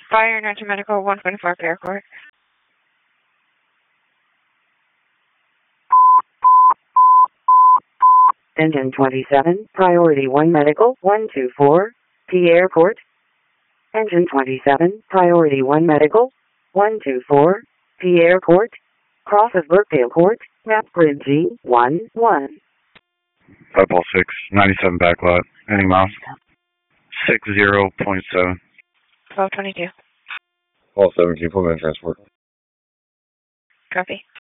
Fire 19 Medical 124 Airport. Engine 27, Priority 1 Medical 124, P Airport. Engine 27, Priority 1 Medical 124, P Airport. Cross of Birkdale Court, map grid G11. 5 Paul 6, 97 backlot, ending miles. 60.7. 1222. Paul 17, full man transport. Copy.